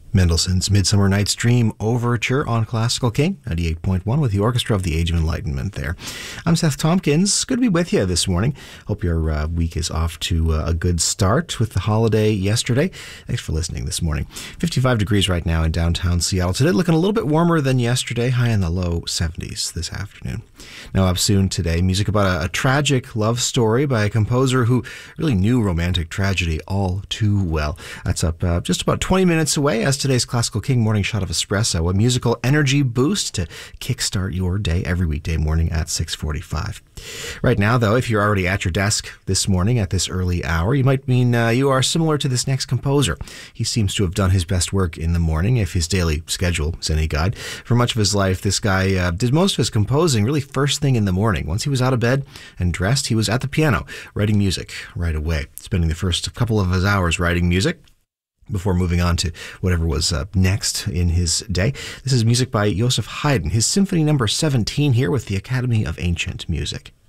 Mendelssohn's Midsummer Night's Dream Overture on Classical King 98.1 with the Orchestra of the Age of Enlightenment there. I'm Seth Tompkins. Good to be with you this morning. Hope your week is off to a good start with the holiday yesterday. Thanks for listening this morning. 55 degrees right now in downtown Seattle. Today looking a little bit warmer than yesterday, high in the low 70s this afternoon. Now up soon today, music about a tragic love story by a composer who really knew romantic tragedy all too well. That's up just about 20 minutes away as today's Classical King Morning Shot of Espresso, a musical energy boost to kickstart your day every weekday morning at 6:45. Right now, though, if you're already at your desk this morning at this early hour, you might mean you are similar to this next composer. He seems to have done his best work in the morning, if his daily schedule is any guide. For much of his life, this guy did most of his composing really first thing in the morning. Once he was out of bed and dressed, he was at the piano, writing music right away, spending the first couple of his hours writing music before moving on to whatever was next in his day. This is music by Joseph Haydn, his Symphony No. 17 here with the Academy of Ancient Music.